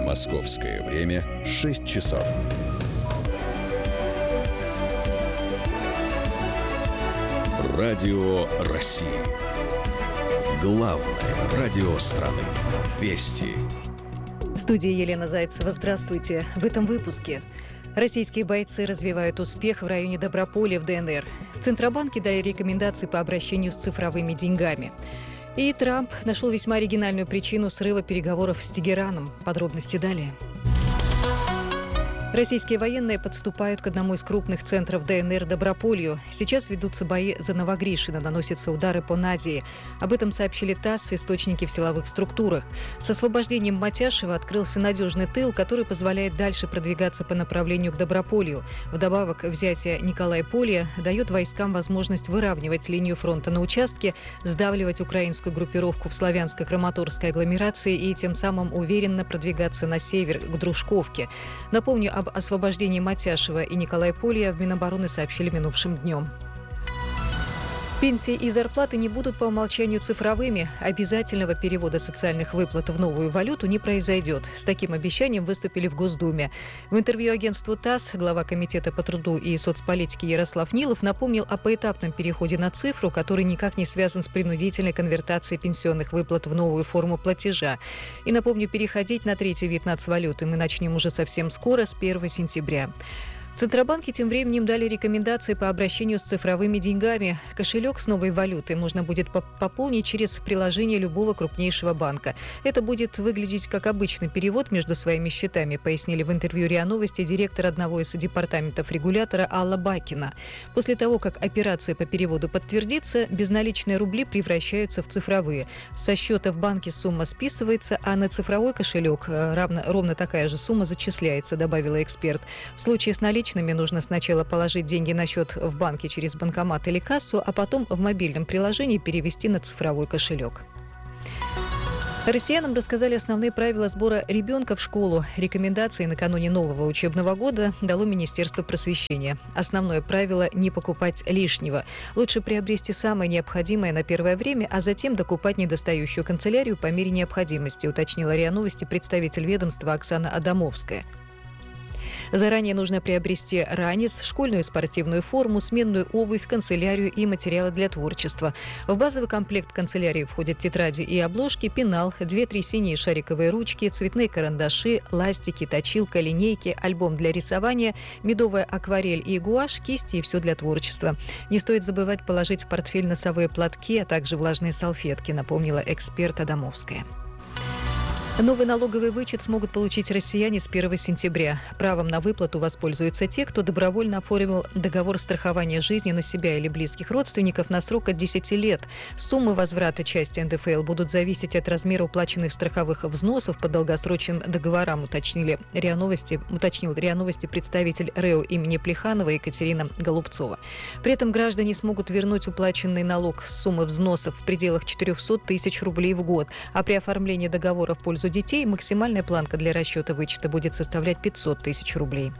Московское время 6 часов. Радио России. Главное радио страны. Вести. В студии Елена Зайцева. Здравствуйте. В этом выпуске. Российские бойцы развивают успех в районе Доброполя в ДНР. В Центробанке дали рекомендации по обращению с цифровыми деньгами. И Трамп нашел весьма оригинальную причину срыва переговоров с Тегераном. Подробности далее. Российские военные подступают к одному из крупных центров ДНР Доброполью. Сейчас ведутся бои за Новогришино, наносятся удары по Надии. Об этом сообщили ТАСС и источники в силовых структурах. С освобождением Матяшева открылся надежный тыл, который позволяет дальше продвигаться по направлению к Доброполью. Вдобавок, взятие Николайполя дает войскам возможность выравнивать линию фронта на участке, сдавливать украинскую группировку в славянско-краматорской агломерации и тем самым уверенно продвигаться на север к Дружковке. Напомню, об освобождении Матяшева и Николайполя в Минобороны сообщили минувшим днем. Пенсии и зарплаты не будут по умолчанию цифровыми. Обязательного перевода социальных выплат в новую валюту не произойдет. С таким обещанием выступили в Госдуме. В интервью агентству ТАСС глава Комитета по труду и соцполитике Ярослав Нилов напомнил о поэтапном переходе на цифру, который никак не связан с принудительной конвертацией пенсионных выплат в новую форму платежа. И напомню, переходить на третий вид нацвалюты мы начнем уже совсем скоро, с 1 сентября. В Центробанке тем временем дали рекомендации по обращению с цифровыми деньгами. Кошелек с новой валютой можно будет пополнить через приложение любого крупнейшего банка. Это будет выглядеть как обычный перевод между своими счетами, пояснили в интервью РИА Новости директор одного из департаментов регулятора Алла Бакина. После того, как операция по переводу подтвердится, безналичные рубли превращаются в цифровые. Со счета в банке сумма списывается, а на цифровой кошелек ровно такая же сумма зачисляется, добавила эксперт. В случае с наличными нужно сначала положить деньги на счет в банке через банкомат или кассу, а потом в мобильном приложении перевести на цифровой кошелек. Россиянам рассказали основные правила сбора ребенка в школу. Рекомендации накануне нового учебного года дало Министерство просвещения. Основное правило – не покупать лишнего. Лучше приобрести самое необходимое на первое время, а затем докупать недостающую канцелярию по мере необходимости, уточнила РИА Новости представитель ведомства Оксана Адамовская. Заранее нужно приобрести ранец, школьную спортивную форму, сменную обувь, канцелярию и материалы для творчества. В базовый комплект канцелярии входят тетради и обложки, пенал, 2-3 синие шариковые ручки, цветные карандаши, ластики, точилка, линейки, альбом для рисования, медовая акварель и гуашь, кисти и все для творчества. Не стоит забывать положить в портфель носовые платки, а также влажные салфетки, напомнила эксперт Адамовская. Новый налоговый вычет смогут получить россияне с 1 сентября. Правом на выплату воспользуются те, кто добровольно оформил договор страхования жизни на себя или близких родственников на срок от 10 лет. Суммы возврата части НДФЛ будут зависеть от размера уплаченных страховых взносов по долгосрочным договорам, уточнил РИА Новости представитель РЭО имени Плеханова Екатерина Голубцова. При этом граждане смогут вернуть уплаченный налог с суммы взносов в пределах 400 тысяч рублей в год, а при оформлении договора в пользу детей максимальная планка для расчета вычета будет составлять 500 тысяч рублей.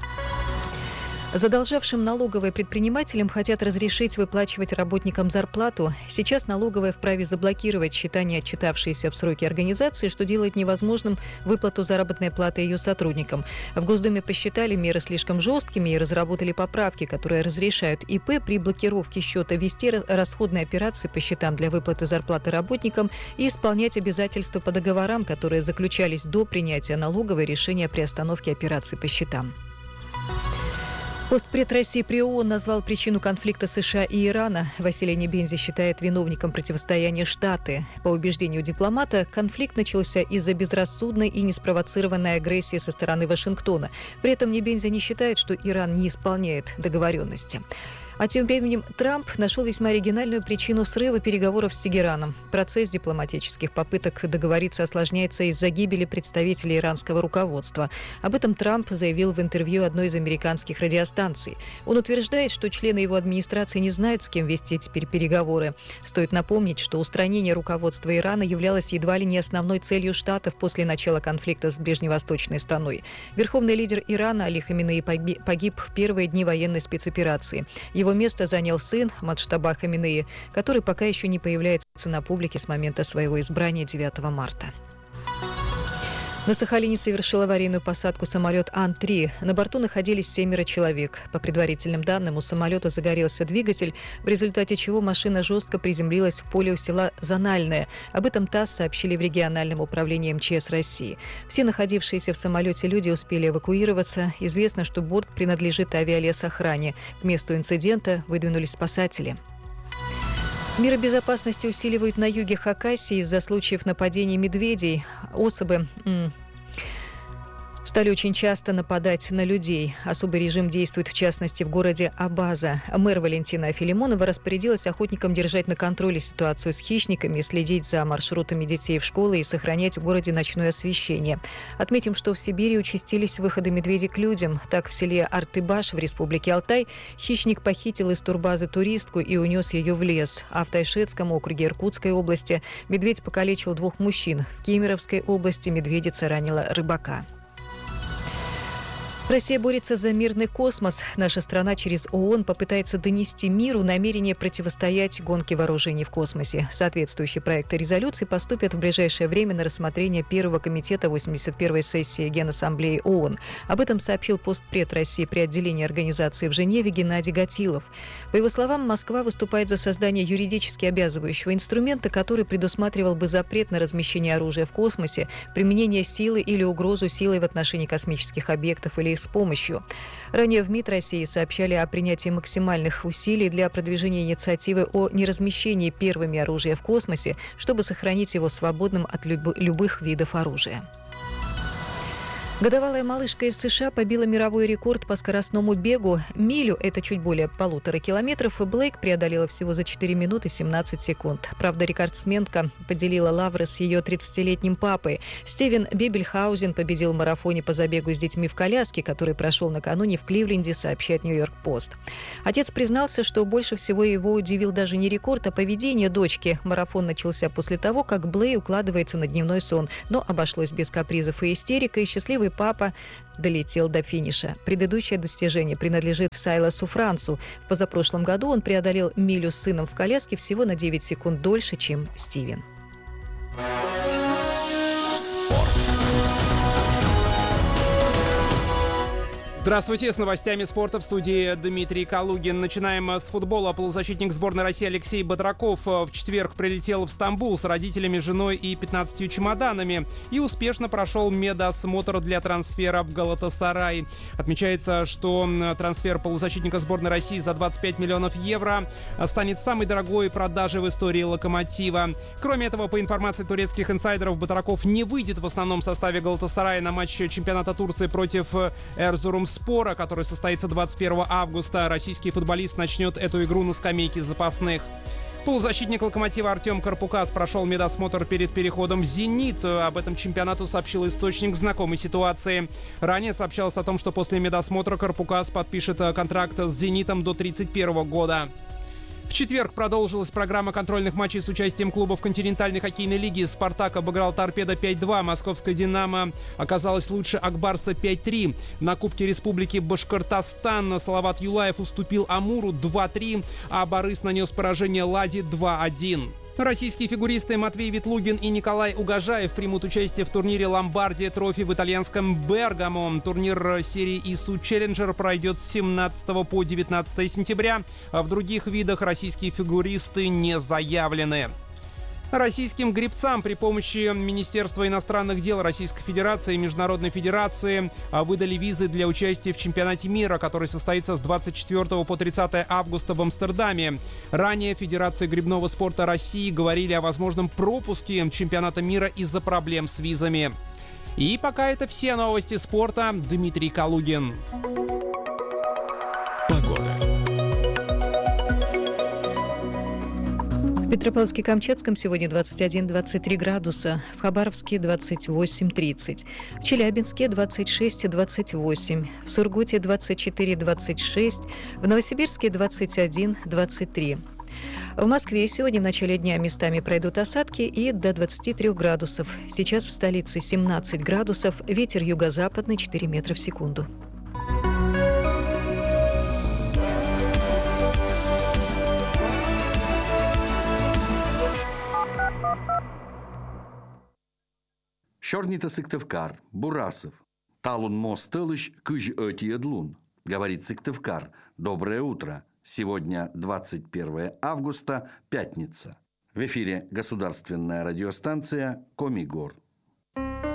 Задолжавшим налоговые предпринимателям хотят разрешить выплачивать работникам зарплату. Сейчас налоговая вправе заблокировать счета, не отчитавшиеся в сроки организации, что делает невозможным выплату заработной платы ее сотрудникам. В Госдуме посчитали меры слишком жесткими и разработали поправки, которые разрешают ИП при блокировке счета вести расходные операции по счетам для выплаты зарплаты работникам и исполнять обязательства по договорам, которые заключались до принятия налоговой решения о приостановке операций по счетам. Постпред России при ООН назвал причину конфликта США и Ирана. Василий Небензи считает виновником противостояния Штаты. По убеждению дипломата, конфликт начался из-за безрассудной и неспровоцированной агрессии со стороны Вашингтона. При этом Небензи не считает, что Иран не исполняет договоренности. А тем временем Трамп нашел весьма оригинальную причину срыва переговоров с Тегераном. Процесс дипломатических попыток договориться осложняется из-за гибели представителей иранского руководства. Об этом Трамп заявил в интервью одной из американских радиостанций. Он утверждает, что члены его администрации не знают, с кем вести теперь переговоры. Стоит напомнить, что устранение руководства Ирана являлось едва ли не основной целью Штатов после начала конфликта с ближневосточной страной. Верховный лидер Ирана Али Хаминеи погиб в первые дни военной спецоперации. Его место занял сын Муджтаба Хаминеи, который пока еще не появляется на публике с момента своего избрания 9 марта. На Сахалине совершил аварийную посадку самолет Ан-3. На борту находились 7 человек. По предварительным данным, у самолета загорелся двигатель, в результате чего машина жестко приземлилась в поле у села Зональное. Об этом ТАСС сообщили в региональном управлении МЧС России. Все находившиеся в самолете люди успели эвакуироваться. Известно, что борт принадлежит авиалесохране. К месту инцидента выдвинулись спасатели. Меры безопасности усиливают на юге Хакасии из-за случаев нападений медведей. Особы стали очень часто нападать на людей. Особый режим действует, в частности, в городе Абаза. Мэр Валентина Филимонова распорядилась охотникам держать на контроле ситуацию с хищниками, следить за маршрутами детей в школы и сохранять в городе ночное освещение. Отметим, что в Сибири участились выходы медведей к людям. Так, в селе Артыбаш в республике Алтай хищник похитил из турбазы туристку и унес ее в лес. А в Тайшетском округе Иркутской области медведь покалечил 2 мужчин. В Кемеровской области медведица ранила рыбака. Россия борется за мирный космос. Наша страна через ООН попытается донести миру намерение противостоять гонке вооружений в космосе. Соответствующие проекты резолюции поступят в ближайшее время на рассмотрение Первого комитета 81-й сессии Генассамблеи ООН. Об этом сообщил постпред России при отделении организации в Женеве Геннадий Гатилов. По его словам, Москва выступает за создание юридически обязывающего инструмента, который предусматривал бы запрет на размещение оружия в космосе, применение силы или угрозу силой в отношении космических объектов или с помощью. Ранее в МИД России сообщали о принятии максимальных усилий для продвижения инициативы о неразмещении первыми оружия в космосе, чтобы сохранить его свободным от любых видов оружия. Годовалая малышка из США побила мировой рекорд по скоростному бегу. Милю, это чуть более 1,5 километров, Блейк преодолела всего за 4 минуты 17 секунд. Правда, рекордсменка поделила лавры с ее 30-летним папой. Стивен Бибельхаузен победил в марафоне по забегу с детьми в коляске, который прошел накануне в Кливленде, сообщает Нью-Йорк-Пост. Отец признался, что больше всего его удивил даже не рекорд, а поведение дочки. Марафон начался после того, как Блей укладывается на дневной сон, но обошлось без капризов и истерик, и счастливый папа долетел до финиша. Предыдущее достижение принадлежит Сайласу Францу. В позапрошлом году он преодолел милю с сыном в коляске всего на 9 секунд дольше, чем Стивен. Спорт. Здравствуйте, с новостями спорта в студии Дмитрий Калугин. Начинаем с футбола. Полузащитник сборной России Алексей Батраков в четверг прилетел в Стамбул с родителями, женой и 15 чемоданами и успешно прошел медосмотр для трансфера в Галатасарай. Отмечается, что трансфер полузащитника сборной России за 25 миллионов евро станет самой дорогой продажей в истории «Локомотива». Кроме этого, по информации турецких инсайдеров, Батраков не выйдет в основном составе Галатасарая на матче чемпионата Турции против Эрзурумспора, который состоится 21 августа. Российский футболист начнет эту игру на скамейке запасных. Полузащитник «Локомотива» Артем Карпукас прошел медосмотр перед переходом в «Зенит». Об этом чемпионату сообщил источник знакомой ситуации. Ранее сообщалось о том, что после медосмотра Карпукас подпишет контракт с «Зенитом» до 2031 года. В четверг продолжилась программа контрольных матчей с участием клубов континентальной хоккейной лиги. «Спартак» обыграл «Торпедо» 5-2. Московская «Динамо» оказалась лучше «Акбарса» 5-3. На Кубке Республики Башкортостан Салават Юлаев уступил «Амуру» 2-3, а «Борис» нанес поражение «Ладе» 2-1. Российские фигуристы Матвей Ветлугин и Николай Угожаев примут участие в турнире «Ломбардия Трофи» в итальянском Бергамо. Турнир серии ИСУ Челленджер пройдет с 17 по 19 сентября. В других видах российские фигуристы не заявлены. Российским гребцам при помощи Министерства иностранных дел Российской Федерации и Международной Федерации выдали визы для участия в чемпионате мира, который состоится с 24 по 30 августа в Амстердаме. Ранее Федерация гребного спорта России говорили о возможном пропуске чемпионата мира из-за проблем с визами. И пока это все новости спорта. Дмитрий Калугин. Погода. В Петропавловске-Камчатском сегодня 21-23 градуса, в Хабаровске 28-30, в Челябинске 26-28, в Сургуте 24-26, в Новосибирске 21-23. В Москве сегодня в начале дня местами пройдут осадки и до 23 градусов. Сейчас в столице 17 градусов, ветер юго-западный 4 метра в секунду. Щорнита Сыктывкар, Бурасов. Талун мостылыш кыж öтиедлун. Говорит Сыктывкар. Доброе утро. Сегодня 21 августа, пятница. В эфире государственная радиостанция «Комигор».